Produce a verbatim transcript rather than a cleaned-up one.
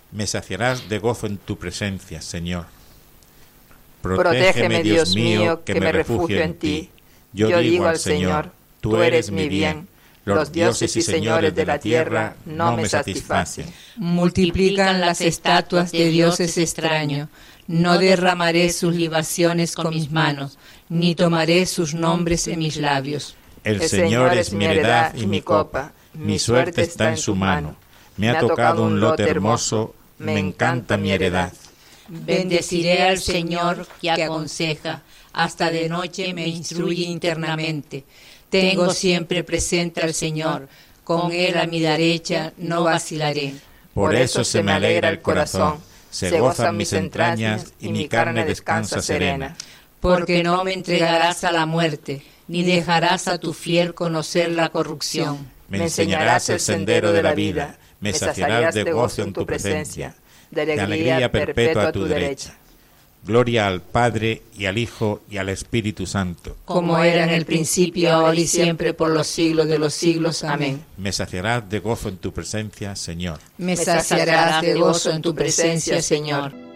Me saciarás de gozo en tu presencia, Señor. Protégeme, Dios mío, que me refugio en ti. Yo digo al Señor, tú eres mi bien. Los dioses y señores de la tierra no me satisfacen. Multiplican las estatuas de dioses extraños. No derramaré sus libaciones con mis manos, ni tomaré sus nombres en mis labios. El Señor es mi heredad y mi copa. Mi suerte está en su mano. Me ha tocado un lote hermoso. Me encanta mi heredad. Bendeciré al Señor que aconseja. Hasta de noche me instruye internamente. Tengo siempre presente al Señor, con Él a mi derecha no vacilaré. Por eso se me alegra el corazón, se gozan mis entrañas y mi carne descansa serena. Porque no me entregarás a la muerte, ni dejarás a tu fiel conocer la corrupción. Me enseñarás el sendero de la vida, me saciarás de gozo en tu presencia, de alegría perpetua a tu derecha. Gloria al Padre, y al Hijo, y al Espíritu Santo. Como era en el principio, ahora y siempre, por los siglos de los siglos. Amén. Me saciarás de gozo en tu presencia, Señor. Me saciarás de gozo en tu presencia, Señor.